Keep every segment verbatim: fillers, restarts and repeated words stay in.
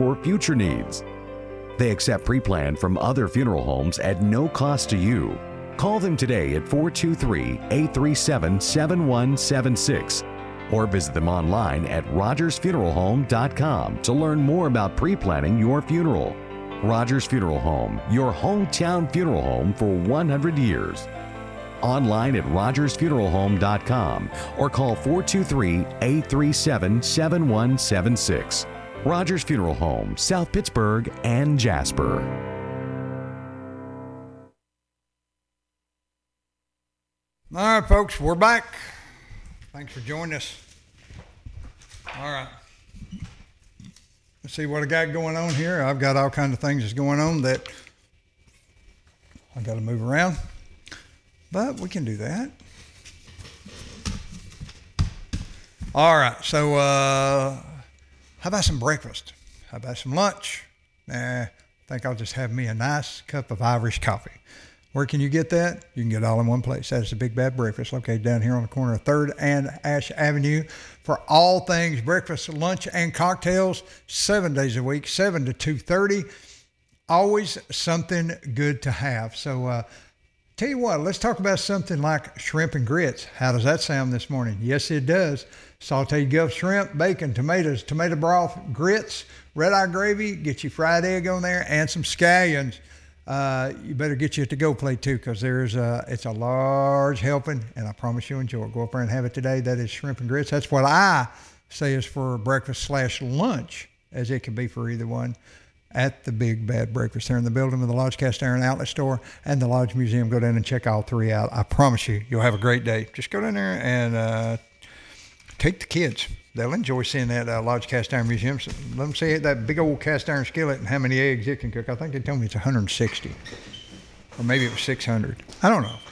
for future needs. They accept pre-plan from other funeral homes at no cost to you. Call them today at four two three, eight three seven, seven one seven six or visit them online at rogers funeral home dot com to learn more about pre-planning your funeral. Rogers Funeral Home, your hometown funeral home for one hundred years. Online at rogers funeral home dot com or call four two three, eight three seven, seven one seven six. Rogers Funeral Home, South Pittsburgh and Jasper. All right, folks, we're back. Thanks for joining us. All right. Let's see what I got going on here. I've got all kinds of things that's going on that I got to move around, but we can do that. All right, so uh, how about some breakfast? How about some lunch? Nah, I think I'll just have me a nice cup of Irish coffee. Where can you get that? You can get it all in one place. That's the Big Bad Breakfast, located down here on the corner of third and Ash Avenue. For all things breakfast, lunch, and cocktails, seven days a week, seven to two thirty. Always something good to have. So uh, tell you what, let's talk about something like shrimp and grits. How does that sound this morning? Yes, it does. Sauteed Gulf shrimp, bacon, tomatoes, tomato broth, grits, red-eye gravy, get you fried egg on there, and some scallions. Uh, you better get you a to-go plate too, because there's a, it's a large helping, and I promise you'll enjoy it. Go up there and have it today. That is shrimp and grits. That's what I say is for breakfast slash lunch, as it can be for either one, at the Big Bad Breakfast there in the building with the Lodge Cast Iron Outlet Store and the Lodge Museum. Go down and check all three out. I promise you, you'll have a great day. Just go down there and uh, take the kids. They'll enjoy seeing that uh, Lodge Cast Iron Museum. So let them see that big old cast iron skillet and how many eggs it can cook. I think they told me it's one hundred sixty. Or maybe it was six hundred. I don't know.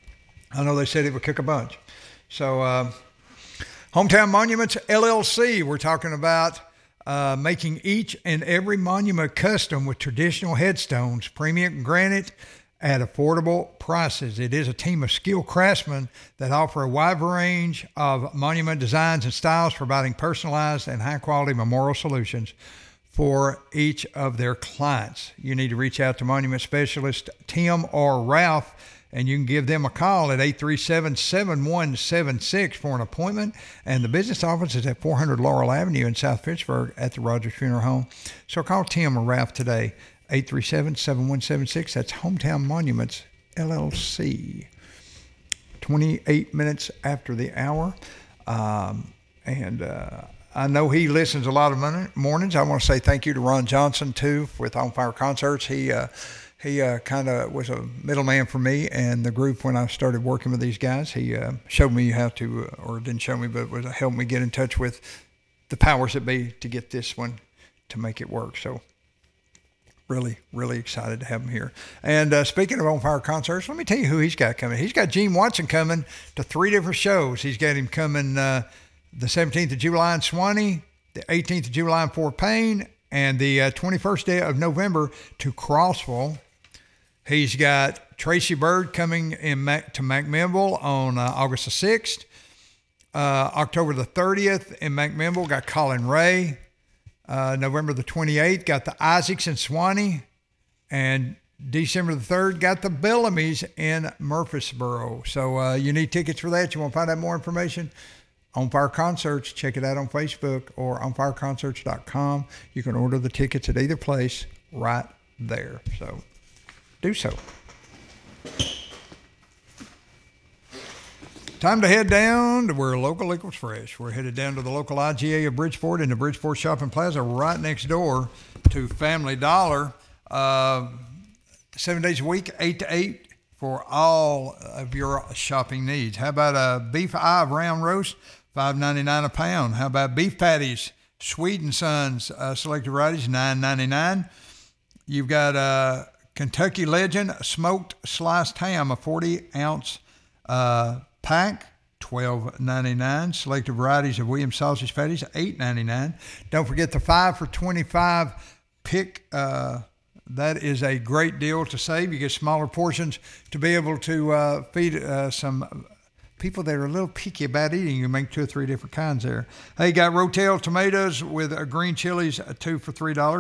I know they said it would cook a bunch. So, uh, Hometown Monuments L L C, we're talking about uh, making each and every monument custom with traditional headstones, premium granite, at affordable prices. It is a team of skilled craftsmen that offer a wide range of monument designs and styles, providing personalized and high-quality memorial solutions for each of their clients. You need to reach out to monument specialist Tim or Ralph, and you can give them a call at eight three seven, seven one seven six for an appointment. And the business office is at four hundred Laurel Avenue in South Pittsburgh at the Rogers Funeral Home. So call Tim or Ralph today. eight three seven, seven one seven six. That's Hometown Monuments, L L C. twenty-eight minutes after the hour. Um, and uh, I know he listens a lot of mornings. I want to say thank you to Ron Johnson, too, with On Fire Concerts. He uh, he uh, kind of was a middleman for me and the group when I started working with these guys. He uh, showed me how to, uh, or didn't show me, but was helped me get in touch with the powers that be to get this one to make it work. So really, really excited to have him here. And uh, speaking of On Fire Concerts, let me tell you who he's got coming. He's got Gene Watson coming to three different shows. He's got him coming uh, the seventeenth of July in Swanee, the eighteenth of July in Fort Payne, and the uh, twenty-first day of November to Crossville. He's got Tracy Bird coming in Mac- to McMinnville on uh, August the sixth. Uh, October the thirtieth in McMinnville, got Colin Ray. Uh, November the twenty-eighth, got the Isaacs in Swanee. And December the third, got the Bellamy's in Murfreesboro. So uh, you need tickets for that. You want to find out more information? On Fire Concerts, check it out on Facebook or on fire concerts dot com. You can order the tickets at either place right there. So do so. Time to head down to where local equals fresh. We're headed down to the local I G A of Bridgeport in the Bridgeport Shopping Plaza right next door to Family Dollar. Uh, seven days a week, eight to eight for all of your shopping needs. How about a beef eye round roast, five ninety-nine a pound? How about beef patties, Sweet and Sons uh, selected varieties, nine ninety-nine? You've got a Kentucky Legend smoked sliced ham, a forty ounce uh pack, twelve ninety-nine. Selected varieties of Williams sausage patties, eight ninety-nine. Don't forget the five for twenty-five pick. Uh, that is a great deal to save. You get smaller portions to be able to uh, feed uh, some people that are a little picky about eating. You make two or three different kinds there. Hey, got Rotel tomatoes with uh, green chilies, uh, two for three dollars.